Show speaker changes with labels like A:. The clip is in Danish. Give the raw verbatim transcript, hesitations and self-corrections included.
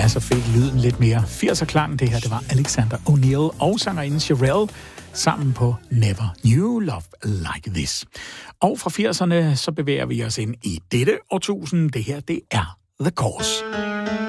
A: Ja, så fik lyden lidt mere firser klang. Det her, det var Alexander O'Neal og sangerinde Cherrelle sammen på Never Knew Love Like This. Og fra firserne, så bevæger vi os ind i dette årtusind. Det her, det er The Course.